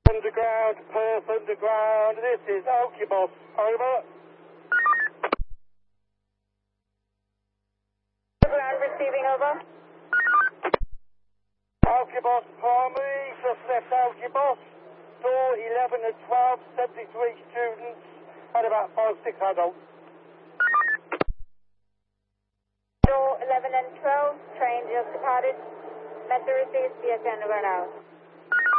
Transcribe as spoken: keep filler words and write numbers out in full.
Underground, Perth Underground, this is Okie Boss, over. Underground receiving, over. Okie Boss Primary, just left Okie Boss, door eleven and twelve, seventy-three students, and about five, six adults. Door eleven and twelve, train just departed. Met the receipt, C S N over an hour.